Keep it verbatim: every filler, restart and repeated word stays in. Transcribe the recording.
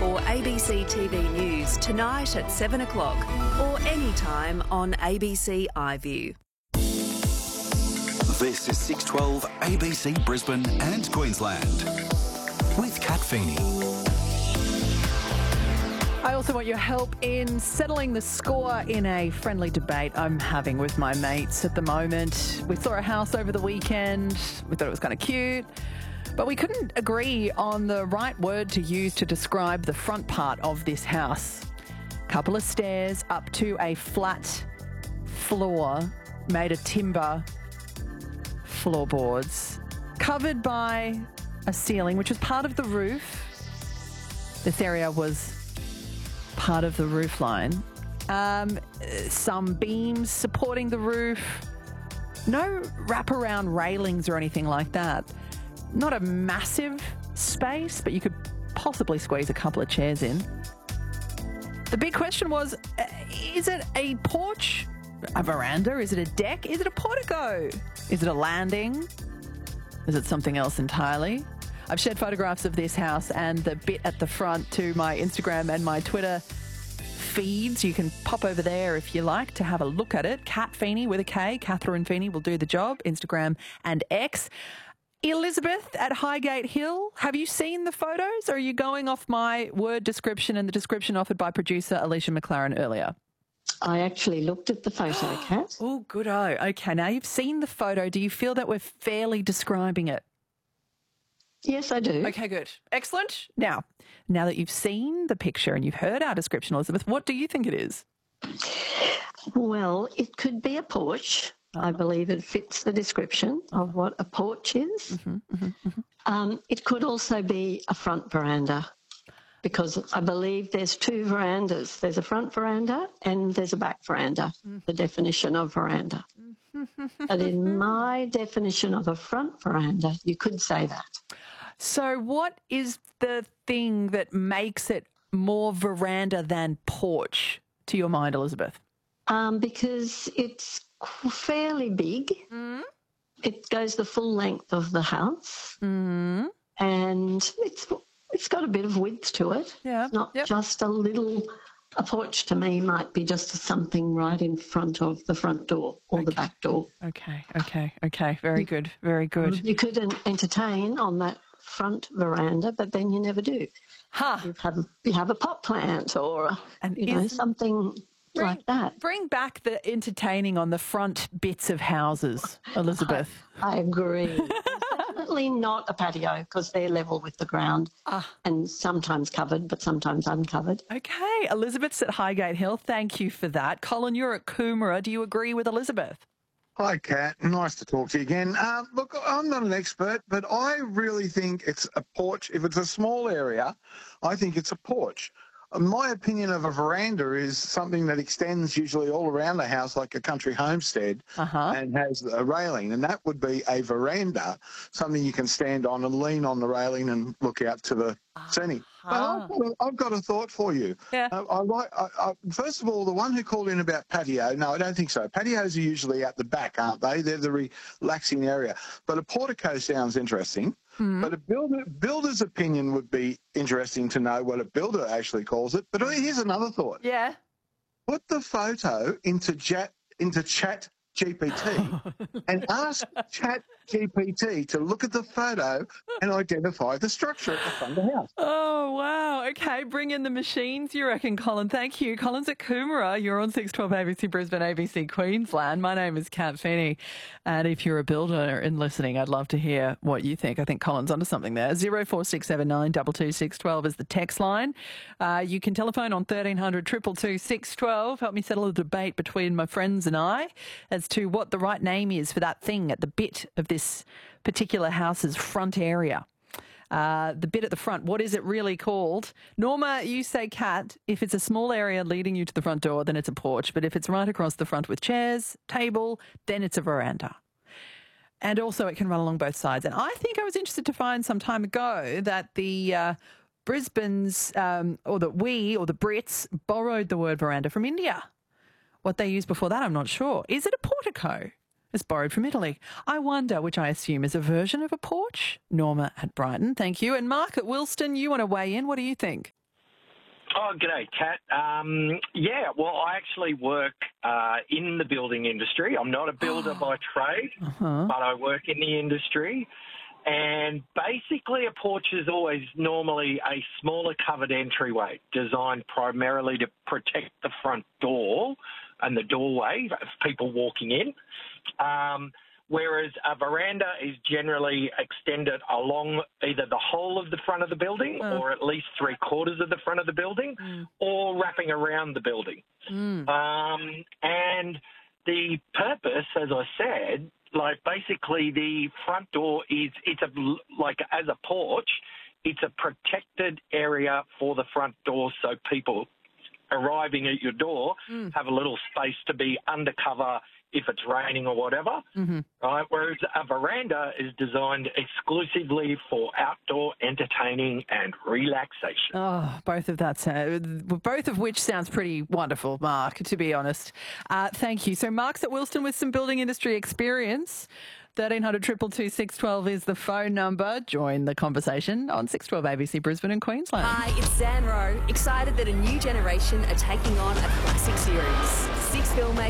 for A B C T V News tonight at seven o'clock or anytime on A B C iView. This is six twelve A B C Brisbane and Queensland with Kat Feeney. I also want your help in settling the score in a friendly debate I'm having with my mates at the moment. We saw a house over the weekend. We thought it was kind of cute, but we couldn't agree on the right word to use to describe the front part of this house. Couple of stairs up to a flat floor made of timber floorboards, covered by a ceiling, which was part of the roof. This area was part of the roof line. Um, some beams supporting the roof. No wraparound railings or anything like that. Not a massive space, but you could possibly squeeze a couple of chairs in. The big question was, uh, is it a porch, a veranda? Is it a deck? Is it a portico? Is it a landing? Is it something else entirely? I've shared photographs of this house and the bit at the front to my Instagram and my Twitter feeds. You can pop over there if you like to have a look at it. Kat Feeney with a K. Catherine Feeney will do the job. Instagram and X. Elizabeth at Highgate Hill, have you seen the photos, or are you going off my word description and the description offered by producer Alicia McLaren earlier? I actually looked at the photo, Kat. Oh, good-o. Okay, now you've seen the photo. Do you feel that we're fairly describing it? Yes, I do. Okay, good. Excellent. Now, now that you've seen the picture and you've heard our description, Elizabeth, what do you think it is? Well, it could be a porch. I believe it fits the description of what a porch is. Mm-hmm, mm-hmm, mm-hmm. Um, it could also be a front veranda, because I believe there's two verandas. There's a front veranda and there's a back veranda, mm-hmm. the definition of veranda. Mm-hmm. But in my definition of a front veranda, you could say that. So what is the thing that makes it more veranda than porch to your mind, Elizabeth? Um, because it's fairly big. Mm. It goes the full length of the house. Mm. And it's it's got a bit of width to it. Yeah. It's not yep. just a little... A porch to me might be just something right in front of the front door or okay. the back door. Okay, okay, okay. Very good, very good. You could entertain on that front veranda, but then you never do. Huh. You have, you have a pot plant or, and you know, something bring, like that. Bring back the entertaining on the front bits of houses, Elizabeth. I, I agree. Definitely not a patio, because they're level with the ground ah. and sometimes covered, but sometimes uncovered. Okay. Elizabeth's at Highgate Hill. Thank you for that. Colin, you're at Coomera. Do you agree with Elizabeth? Hi, Kat. Nice to talk to you again. Um, look, I'm not an expert, but I really think it's a porch. If it's a small area, I think it's a porch. My opinion of a veranda is something that extends usually all around the house like a country homestead uh-huh. and has a railing, and that would be a veranda, something you can stand on and lean on the railing and look out to the uh-huh. scene. But I've got, a, I've got a thought for you. Yeah. Uh, I like. I, I, first of all, the one who called in about patio, no, I don't think so. Patios are usually at the back, aren't they? They're the relaxing area. But a portico sounds interesting. Mm-hmm. But a builder, builder's opinion would be interesting to know what a builder actually calls it. But here's another thought. Yeah. Put the photo into chat, into chat G P T and ask Chat G P T to look at the photo and identify the structure at the front of the house. Oh, wow. Okay, bring in the machines, you reckon, Colin. Thank you. Colin's at Coomera. You're on six twelve A B C Brisbane, A B C Queensland. My name is Kat Feeney. And if you're a builder and listening, I'd love to hear what you think. I think Colin's onto something there. zero four six seven nine two two six one two is the text line. Uh, you can telephone on thirteen hundred two two two six one two. Help me settle a debate between my friends and I as to what the right name is for that thing at the bit of this particular house's front area. Uh, the bit at the front, what is it really called? Norma, you say, Kat, if it's a small area leading you to the front door, then it's a porch. But if it's right across the front with chairs, table, then it's a veranda. And also it can run along both sides. And I think I was interested to find some time ago that the uh, Brisbane's, um, or that we, or the Brits, borrowed the word veranda from India. What they used before that, I'm not sure. Is it a portico? It's borrowed from Italy. I wonder, which I assume is a version of a porch. Norma at Brighton, thank you. And Mark at Wilston, you want to weigh in? What do you think? Oh, g'day, Kat. Um, yeah, well, I actually work uh, in the building industry. I'm not a builder by trade, Uh-huh. but I work in the industry. And basically, a porch is always normally a smaller covered entryway designed primarily to protect the front door and the doorway of people walking in. Um, whereas a veranda is generally extended along either the whole of the front of the building Uh. or at least three quarters of the front of the building Mm. or wrapping around the building. Mm. Um, and the purpose, as I said, like basically the front door is, it's a, like as a porch, it's a protected area for the front door so people arriving at your door Mm. have a little space to be undercover if it's raining or whatever, Mm-hmm. right? Whereas a veranda is designed exclusively for outdoor entertaining and relaxation. Oh, both of that, sound, both of which sounds pretty wonderful, Mark, to be honest. Uh, thank you. So Mark's at Wilston with some building industry experience. thirteen hundred, two two two, six one two is the phone number. Join the conversation on six twelve A B C Brisbane and Queensland. Hi, it's Zan Rowe, excited that a new generation are taking on a classic series. Six filmmakers